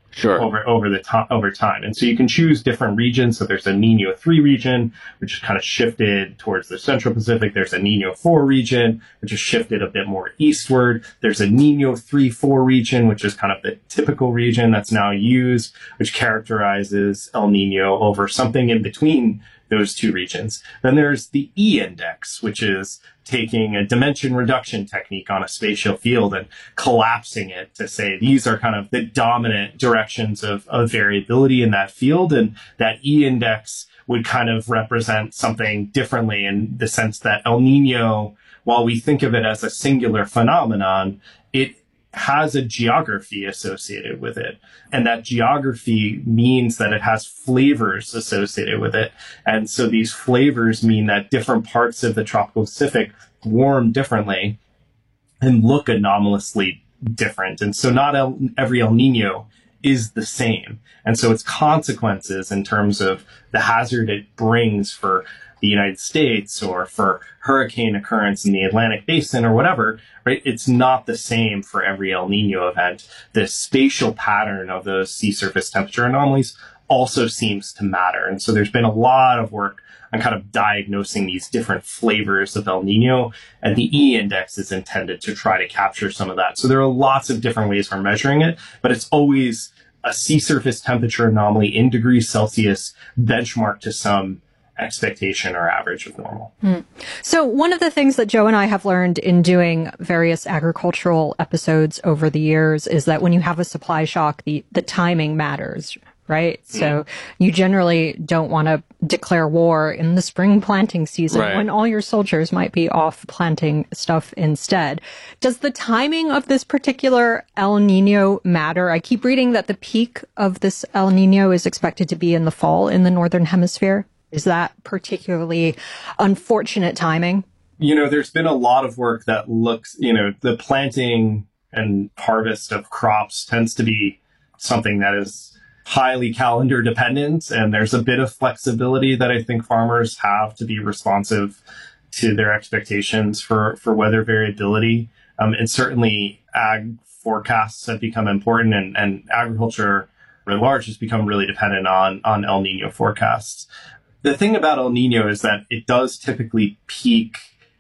over time. And so you can choose different regions. So there's a Nino 3 region, which is kind of shifted towards the Central Pacific. There's a Nino 4 region, which is shifted a bit more eastward. There's a Nino 3-4 region, which is kind of the typical region that's now used, which characterizes El Nino over something in between those two regions. Then there's the E index, which is taking a dimension reduction technique on a spatial field and collapsing it to say these are kind of the dominant directions of variability in that field. And that E index would kind of represent something differently in the sense that El Nino, while we think of it as a singular phenomenon, it has a geography associated with it. And that geography means that it has flavors associated with it. And so these flavors mean that different parts of the tropical Pacific warm differently and look anomalously different. And so not every El Nino is the same. And so its consequences in terms of the hazard it brings for the United States or for hurricane occurrence in the Atlantic Basin or whatever, right? It's not the same for every El Nino event. The spatial pattern of those sea surface temperature anomalies also seems to matter. And so there's been a lot of work on kind of diagnosing these different flavors of El Nino, and the E index is intended to try to capture some of that. So there are lots of different ways for measuring it, but it's always a sea surface temperature anomaly in degrees Celsius benchmarked to some expectation or average of normal. So one of the things that Joe and I have learned in doing various agricultural episodes over the years is that when you have a supply shock, the timing matters, right? So you generally don't want to declare war in the spring planting season when all your soldiers might be off planting stuff instead. Does the timing of this particular El Nino matter? I keep reading that the peak of this El Nino is expected to be in the fall in the Northern Hemisphere. Is that particularly unfortunate timing? You know, there's been a lot of work that looks, the planting and harvest of crops tends to be something that is highly calendar dependent. And there's a bit of flexibility that I think farmers have to be responsive to their expectations for weather variability. And certainly ag forecasts have become important, and agriculture at large has become really dependent on El Nino forecasts. The thing about El Nino is that it does typically peak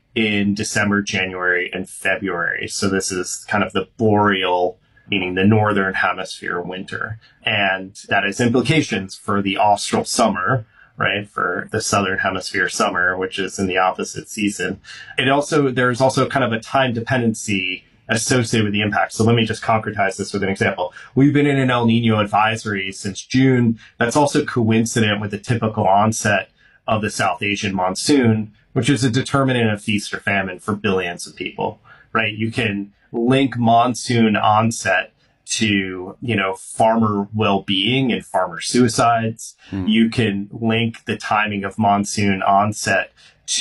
in December, January, and February. So this is kind of the boreal, meaning the northern hemisphere winter. And that has implications for the austral summer, right? For the southern hemisphere summer, which is in the opposite season. There's also kind of a time dependency associated with the impact. So let me just concretize this with an example. We've been in an El Nino advisory since June. That's also coincident with the typical onset of the South Asian monsoon, which is a determinant of feast or famine for billions of people, right? You can link monsoon onset to, farmer well-being and farmer suicides. You can link the timing of monsoon onset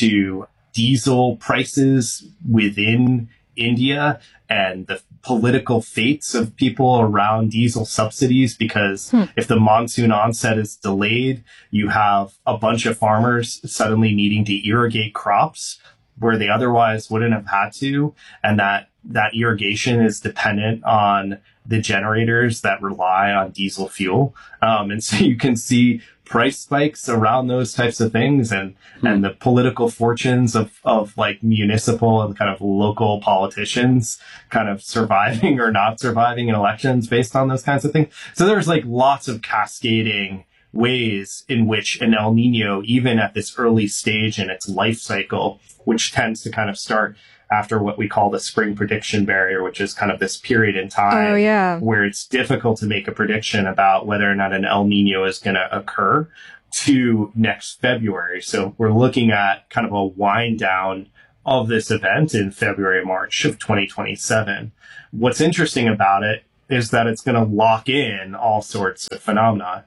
to diesel prices within India and the political fates of people around diesel subsidies, because if the monsoon onset is delayed, you have a bunch of farmers suddenly needing to irrigate crops where they otherwise wouldn't have had to. And that irrigation is dependent on the generators that rely on diesel fuel. And so you can see price spikes around those types of things and the political fortunes of like municipal and kind of local politicians kind of surviving or not surviving in elections based on those kinds of things. So there's like lots of cascading ways in which an El Nino, even at this early stage in its life cycle, which tends to kind of start after what we call the spring prediction barrier, which is kind of this period in time where it's difficult to make a prediction about whether or not an El Nino is going to occur, to next February. So we're looking at kind of a wind down of this event in February, March of 2027. What's interesting about it is that it's going to lock in all sorts of phenomena.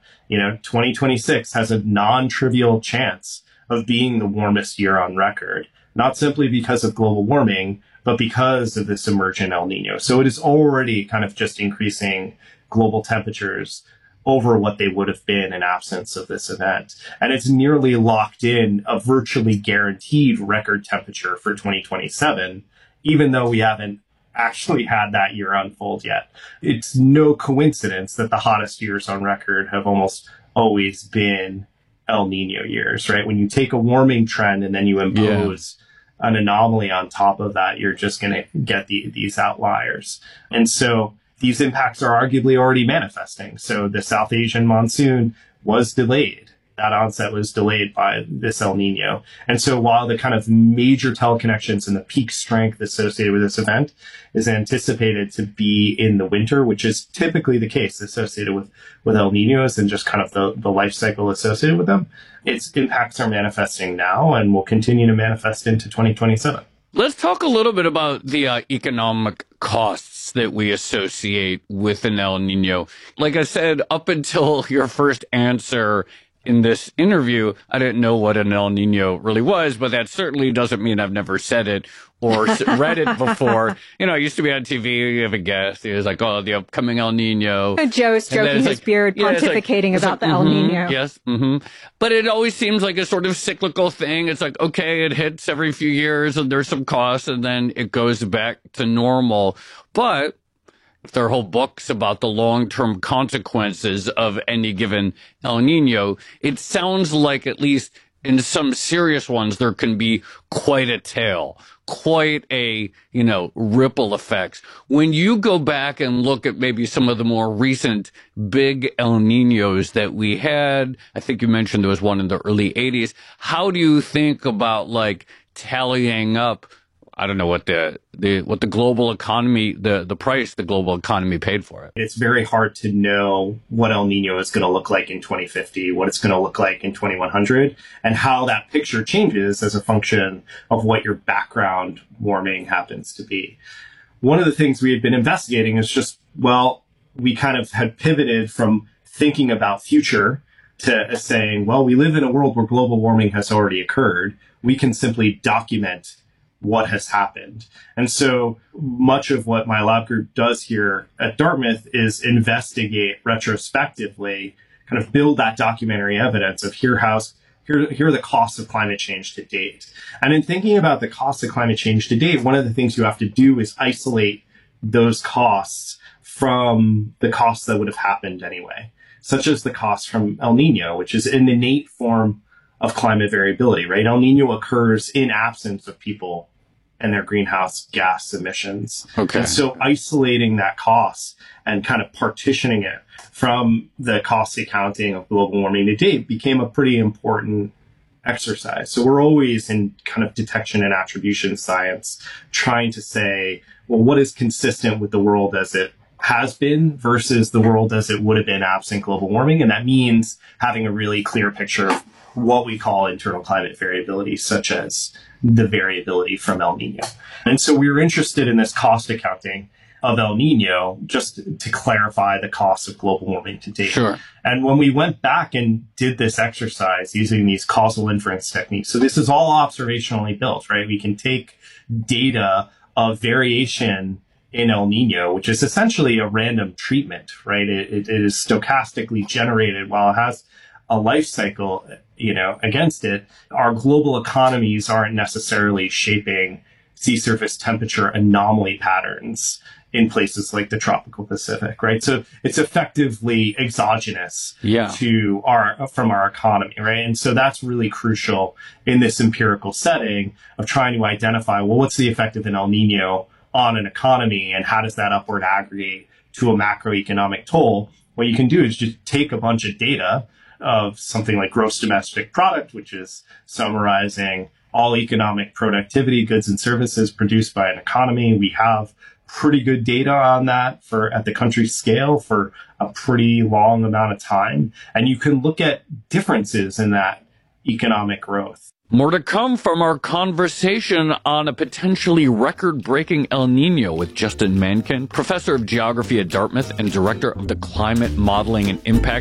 2026 has a non-trivial chance of being the warmest year on record, not simply because of global warming, but because of this emergent El Nino. So it is already kind of just increasing global temperatures over what they would have been in absence of this event. And it's nearly locked in a virtually guaranteed record temperature for 2027, even though we haven't actually had that year unfold yet. It's no coincidence that the hottest years on record have almost always been El Nino years, right? When you take a warming trend and then you impose an anomaly on top of that, you're just going to get these outliers. And so these impacts are arguably already manifesting. So the South Asian monsoon was delayed. That onset was delayed by this El Nino. And so while the kind of major teleconnections and the peak strength associated with this event is anticipated to be in the winter, which is typically the case associated with El Ninos and just kind of the life cycle associated with them, its impacts are manifesting now and will continue to manifest into 2027. Let's talk a little bit about the economic costs that we associate with an El Nino. Like I said, up until your first answer in this interview, I didn't know what an El Nino really was, but that certainly doesn't mean I've never said it or read it before. I used to be on TV, you have a guest, he was like, oh, the upcoming El Nino. Joe stroking his beard, pontificating about the El Nino. Yes. But it always seems like a sort of cyclical thing. It's like, okay, it hits every few years and there's some costs and then it goes back to normal. But there are whole books about the long-term consequences of any given El Nino. It sounds like, at least in some serious ones, there can be quite a tail, quite a, ripple effects. When you go back and look at maybe some of the more recent big El Ninos that we had, I think you mentioned there was one in the early 80s. How do you think about tallying up, I don't know what what the global economy, the price the global economy paid for it? It's very hard to know what El Nino is going to look like in 2050, what it's going to look like in 2100, and how that picture changes as a function of what your background warming happens to be. One of the things we had been investigating is just, we kind of had pivoted from thinking about future to saying, we live in a world where global warming has already occurred. We can simply document what has happened. And so much of what my lab group does here at Dartmouth is investigate retrospectively, kind of build that documentary evidence of here are the costs of climate change to date. And in thinking about the costs of climate change to date, one of the things you have to do is isolate those costs from the costs that would have happened anyway, such as the cost from El Nino, which is an innate form of climate variability, right? El Nino occurs in absence of people and their greenhouse gas emissions. Okay. And so isolating that cost and kind of partitioning it from the cost accounting of global warming to date became a pretty important exercise. So we're always in kind of detection and attribution science trying to say, what is consistent with the world as it has been versus the world as it would have been absent global warming. And that means having a really clear picture of what we call internal climate variability, such as the variability from El Nino. And so we were interested in this cost accounting of El Nino just to clarify the costs of global warming to date. Sure. And when we went back and did this exercise using these causal inference techniques, so this is all observationally built, right? We can take data of variation in El Nino, which is essentially a random treatment, right? It is stochastically generated while it has a life cycle, against it. Our global economies aren't necessarily shaping sea surface temperature anomaly patterns in places like the tropical Pacific, right? So it's effectively exogenous from our economy, right? And so that's really crucial in this empirical setting of trying to identify, well, what's the effect of an El Nino on an economy, and how does that upward aggregate to a macroeconomic toll? What you can do is just take a bunch of data of something like gross domestic product, which is summarizing all economic productivity, goods and services produced by an economy. We have pretty good data on that at the country scale for a pretty long amount of time. And you can look at differences in that economic growth. More to come from our conversation on a potentially record-breaking El Nino with Justin Mankin, professor of geography at Dartmouth and director of the Climate Modeling and Impact